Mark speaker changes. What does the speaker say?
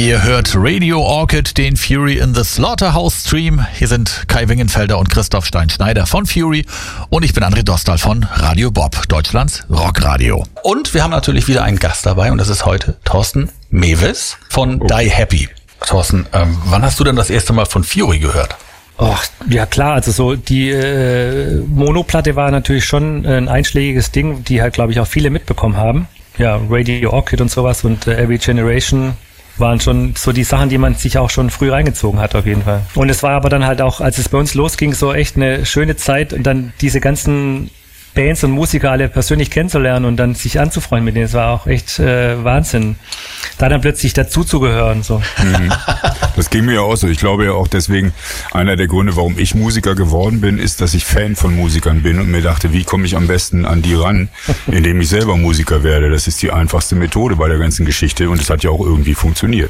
Speaker 1: Ihr hört Radio Orchid, den Fury in the Slaughterhouse Stream. Hier sind Kai Wingenfelder und Christoph Stein-Schneider von Fury und ich bin André Dostal von Radio Bob, Deutschlands Rockradio. Und wir haben natürlich wieder einen Gast dabei und das ist heute Thorsten Mewes von Die Happy. Thorsten, wann hast du denn das erste Mal von Fury gehört?
Speaker 2: Ach, ja klar, also so die Mono-Platte war natürlich schon ein einschlägiges Ding, die halt, glaube ich, auch viele mitbekommen haben. Ja, Radio Orchid und sowas und Every Generation waren schon so die Sachen, die man sich auch schon früh reingezogen hat auf jeden Fall. Und es war aber dann halt auch, als es bei uns losging, so echt eine schöne Zeit und dann diese ganzen Bands und Musiker alle persönlich kennenzulernen und dann sich anzufreunden mit denen, das war auch echt Wahnsinn. Da dann plötzlich dazuzugehören. So.
Speaker 3: Das ging mir ja auch so. Ich glaube ja auch deswegen, einer der Gründe, warum ich Musiker geworden bin, ist, dass ich Fan von Musikern bin und mir dachte, wie komme ich am besten an die ran, indem ich selber Musiker werde. Das ist die einfachste Methode bei der ganzen Geschichte und es hat ja auch irgendwie funktioniert.